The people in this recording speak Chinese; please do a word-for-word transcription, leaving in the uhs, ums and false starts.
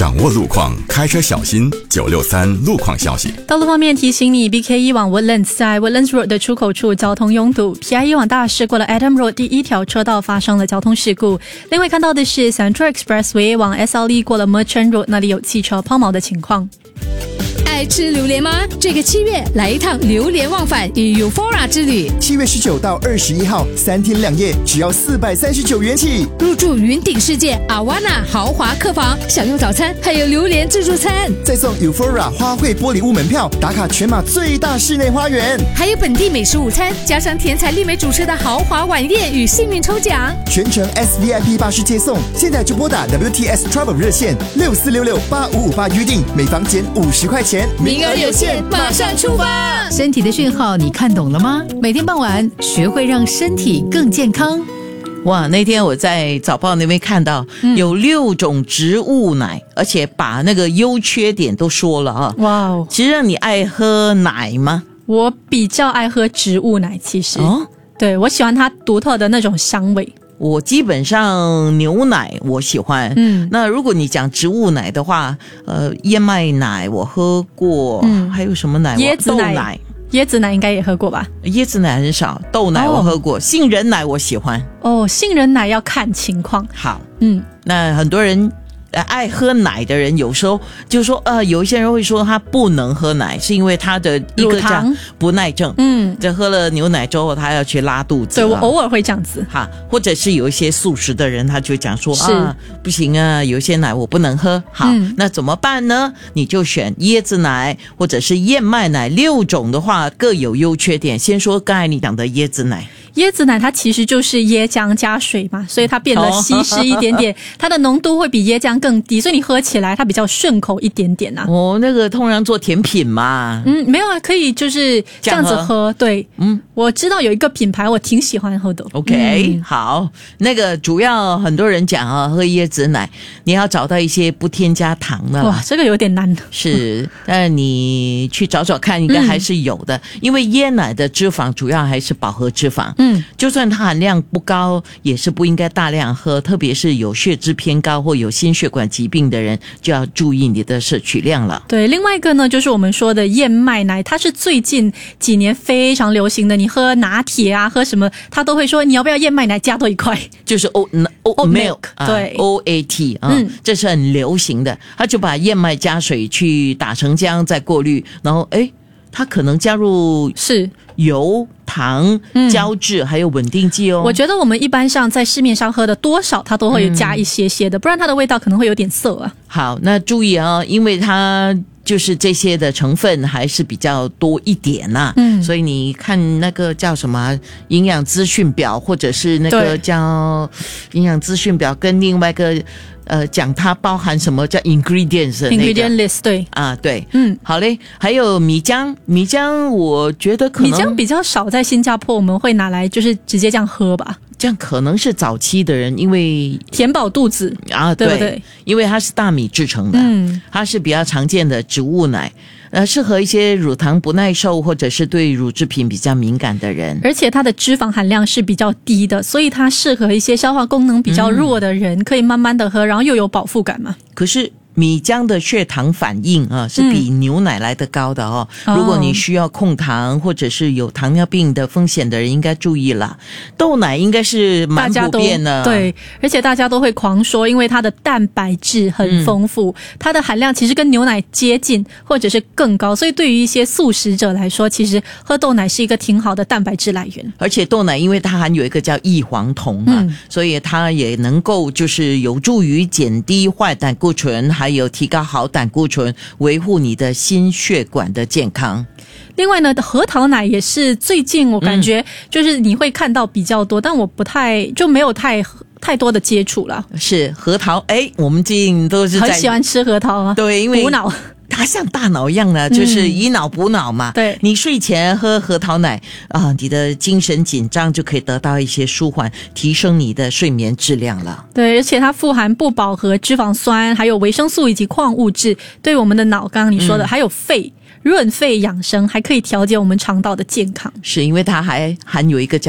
掌握路况，开车小心。九六三路况消息。 道路方面提醒你 ，B K 一往 Woodlands 在 Woodlands Road 的出口处交通拥堵 ，P I 一往大市过了 Adam Road 第一条车道发生了交通事故。另外看到的是 Central Expressway 往 S L E 过了 Merchant Road 那里有汽车抛锚的情况。 爱吃榴莲吗？这个七月来一趟榴莲忘返与 Euphoria 之旅。 七月十九到二十一号，三天两夜，只要四百三十九元起。 入住云顶世界 Awana 豪华客房，享用早餐，还有榴莲自助餐， 再送 Euphoria 花卉玻璃屋门票，打卡全马最大室内花园， 还有本地美食午餐，加上甜彩丽美主持的豪华晚宴与幸运抽奖， 全程 S V I P 巴士接送。现在就拨打 W T S Travel 热线六四六六八五五八预定，每房减五十块钱。 名额有限，马上出发！ 身体的讯号你看懂了吗？每天傍晚学会让身体更健康。 哇，那天我在早报那边看到、嗯、有六种植物奶，而且把那个优缺点都说了啊。 哇哦！ 其实让你爱喝奶吗？ 我比较爱喝植物奶，其实哦，对，我喜欢它独特的那种香味。 我基本上牛奶我喜欢，嗯，那如果你讲植物奶的话，呃，燕麦奶我喝过，嗯，还有什么奶？ 椰子奶， 豆奶， 椰子奶应该也喝过吧？ 椰子奶很少，豆奶我喝过，哦、杏仁奶我喜欢。 哦，杏仁奶要看情况。 好，嗯，那很多人。爱喝奶的人有时候就说呃，有一些人会说他不能喝奶，是因为他的一个叫不耐症，嗯，这喝了牛奶之后他要去拉肚子。 对，我偶尔会这样子哈，或者是有一些素食的人他就讲说啊，不行啊，有些奶我不能喝。好、嗯，那怎么办呢？你就选椰子奶或者是燕麦奶，六种的话各有优缺点。先说刚才你讲的椰子奶。 椰子奶它其实就是椰浆加水嘛，所以它变得稀释一点点，它的浓度会比椰浆更低，所以你喝起来它比较顺口一点点啊。 哦，那个通常做甜品嘛。 嗯，没有啊，可以就是这样子喝。对，嗯，我知道有一个品牌我挺喜欢喝的。 OK，、嗯、好，那个主要很多人讲啊，喝椰子奶你要找到一些不添加糖的啦。 哇，这个有点难。 是，但你去找找看，应该还是有的，嗯、因为椰奶的脂肪主要还是饱和脂肪。嗯。嗯，就算它含量不高，也是不应该大量喝，特别是有血脂偏高或有心血管疾病的人，就要注意你的摄取量了。 对，另外一个呢，就是我们说的燕麦奶，它是最近几年非常流行的。你喝拿铁啊，喝什么，它都会说你要不要燕麦奶加多一块， 就是 O O milk， 对 O A T 啊、嗯，这是很流行的。他就把燕麦加水去打成浆，再过滤，然后诶它可能加入是油、糖、胶质、嗯、还有稳定剂哦。 我觉得我们一般上在市面上喝的多少它都会有加一些些的、嗯、不然它的味道可能会有点涩啊。 好，那注意啊，因为它就是这些的成分还是比较多一点呐、啊，嗯，所以你看那个叫什么营养资讯表，或者是那个叫营养资讯表跟另外一个呃，讲它包含什么叫 ingredients 的那个 ingredient list， 对啊，对，嗯，好嘞。还有米浆，米浆我觉得可能米浆比较少，在新加坡我们会拿来就是直接这样喝吧。 这样可能是早期的人，因为填饱肚子啊，对不对？因为它是大米制成的，嗯，它是比较常见的植物奶。呃，适合一些乳糖不耐受或者是对乳制品比较敏感的人， 而且它的脂肪含量是比较低的，所以它适合一些消化功能比较弱的人，嗯、可以慢慢的喝，然后又有饱腹感嘛。 可是米浆的血糖反应啊，是比牛奶来得高的哦、嗯、如果你需要控糖或者是有糖尿病的风险的人应该注意了。豆奶应该是蛮普遍的， 对，而且大家都会狂说，因为它的蛋白质很丰富、嗯、它的含量其实跟牛奶接近或者是更高，所以对于一些素食者来说，其实喝豆奶是一个挺好的蛋白质来源。 而且豆奶因为它含有一个叫异黄酮啊、嗯、所以它也能够就是有助于减低坏胆固醇，还有提高好胆固醇，维护你的心血管的健康。 另外呢，核桃奶也是最近我感觉就是你会看到比较多、嗯、但我不太就没有太太多的接触了。 是核桃，哎，我们最近都是在很喜欢吃核桃啊， 对，因为补脑。 它像大脑一样的，就是以脑补脑嘛。 对、嗯， 你睡前喝核桃奶啊，你的精神紧张就可以得到一些舒缓，提升你的睡眠质量了。 对，而且它富含不饱和脂肪酸，还有维生素以及矿物质，对我们的脑，刚刚你说的、嗯、还有肺润肺养生，还可以调节我们肠道的健康。 是因为它还含有一个叫